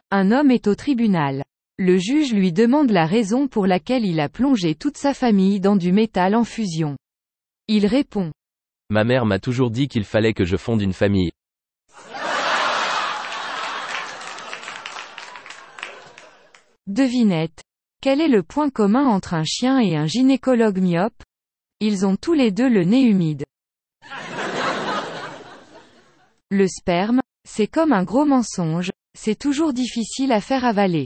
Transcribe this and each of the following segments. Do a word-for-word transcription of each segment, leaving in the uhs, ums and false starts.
Un homme est au tribunal. Le juge lui demande la raison pour laquelle il a plongé toute sa famille dans du métal en fusion. Il répond. Ma mère m'a toujours dit qu'il fallait que je fonde une famille. Devinette. Quel est le point commun entre un chien et un gynécologue myope? Ils ont tous les deux le nez humide. Le sperme, c'est comme un gros mensonge, c'est toujours difficile à faire avaler.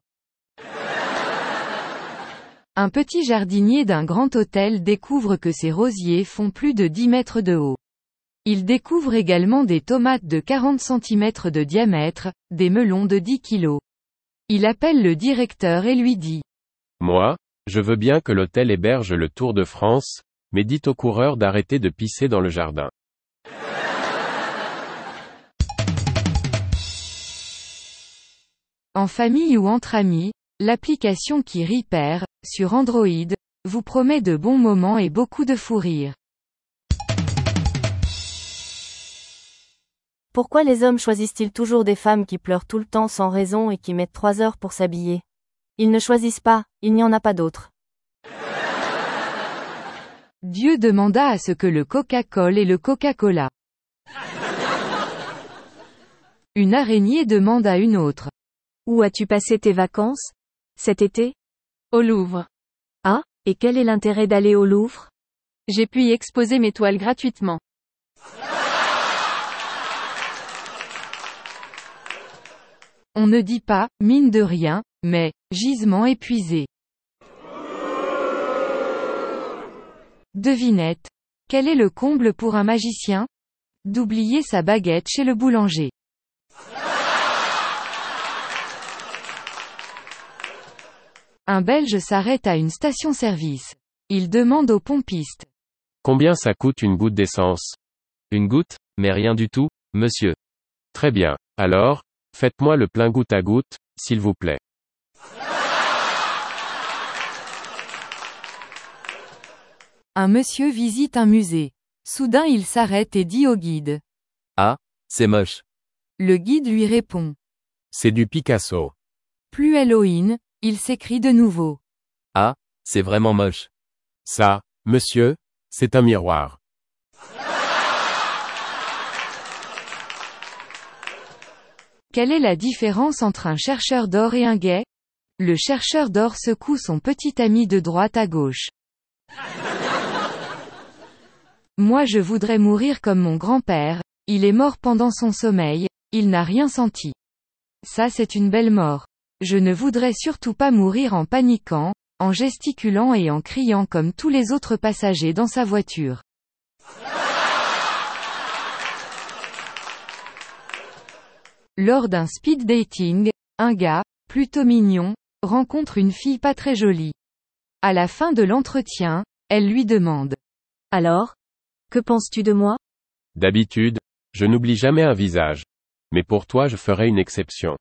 Un petit jardinier d'un grand hôtel découvre que ses rosiers font plus de dix mètres de haut. Il découvre également des tomates de quarante centimètres de diamètre, des melons de dix kilos. Il appelle le directeur et lui dit. Moi, je veux bien que l'hôtel héberge le Tour de France, mais dites aux coureurs d'arrêter de pisser dans le jardin. En famille ou entre amis, l'application qui Repair, sur Android, vous promet de bons moments et beaucoup de fou rire. Pourquoi les hommes choisissent-ils toujours des femmes qui pleurent tout le temps sans raison et qui mettent trois heures pour s'habiller? Ils ne choisissent pas, il n'y en a pas d'autres. Dieu demanda à ce que le Coca-Cola et le Coca-Cola. Une araignée demande à une autre. Où as-tu passé tes vacances cet été? Au Louvre. Ah, et quel est l'intérêt d'aller au Louvre? J'ai pu y exposer mes toiles gratuitement. On ne dit pas, mine de rien, mais, gisement épuisé. Devinette. Quel est le comble pour un magicien? D'oublier sa baguette chez le boulanger. Un Belge s'arrête à une station-service. Il demande au pompiste. Combien ça coûte une goutte d'essence? Une goutte, mais rien du tout, monsieur. Très bien. Alors, faites-moi le plein goutte à goutte, s'il vous plaît. Un monsieur visite un musée. Soudain il s'arrête et dit au guide. Ah, c'est moche. Le guide lui répond. C'est du Picasso. Plus Halloween, il s'écrie de nouveau. Ah, c'est vraiment moche. Ça, monsieur, c'est un miroir. Quelle est la différence entre un chercheur d'or et un gay? Le chercheur d'or secoue son petit ami de droite à gauche. Moi je voudrais mourir comme mon grand-père, il est mort pendant son sommeil, il n'a rien senti. Ça c'est une belle mort. Je ne voudrais surtout pas mourir en paniquant, en gesticulant et en criant comme tous les autres passagers dans sa voiture. Lors d'un speed dating, un gars, plutôt mignon, rencontre une fille pas très jolie. À la fin de l'entretien, elle lui demande. Alors? Que penses-tu de moi? D'habitude, je n'oublie jamais un visage. Mais pour toi je ferai une exception.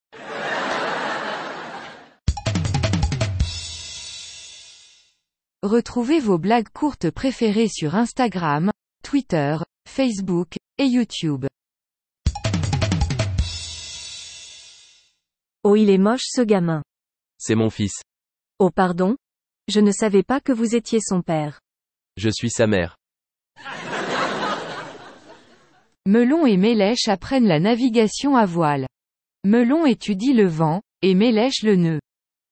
Retrouvez vos blagues courtes préférées sur Instagram, Twitter, Facebook, et YouTube. Oh il est moche ce gamin. C'est mon fils. Oh pardon? Je ne savais pas que vous étiez son père. Je suis sa mère. Melon et Mélèche apprennent la navigation à voile. Melon étudie le vent, et Mélèche le nœud.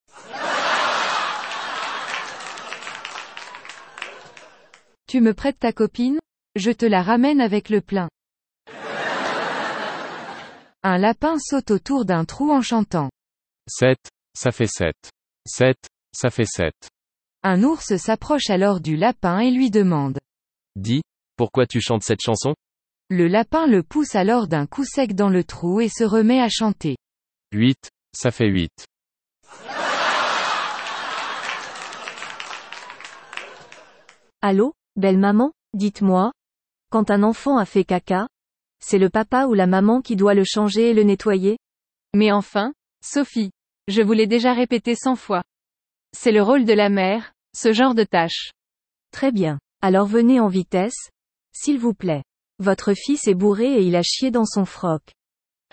Tu me prêtes ta copine? Je te la ramène avec le plein. Un lapin saute autour d'un trou en chantant. sept, ça fait sept. sept, ça fait sept. Un ours s'approche alors du lapin et lui demande. Dis, pourquoi tu chantes cette chanson? Le lapin le pousse alors d'un coup sec dans le trou et se remet à chanter. huit, ça fait huit. Allô, belle maman, dites-moi. Quand un enfant a fait caca, c'est le papa ou la maman qui doit le changer et le nettoyer? Mais enfin, Sophie, je vous l'ai déjà répété cent fois. C'est le rôle de la mère, ce genre de tâche. Très bien. Alors venez en vitesse, s'il vous plaît. Votre fils est bourré et il a chié dans son froc.